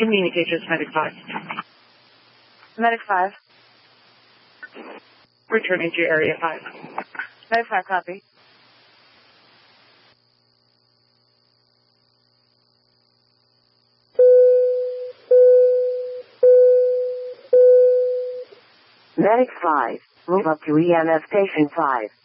Communications Medic 5. Medic 5. Returning to Area 5. Medic 5, copy. Medic 5, move up to EMS Station 5.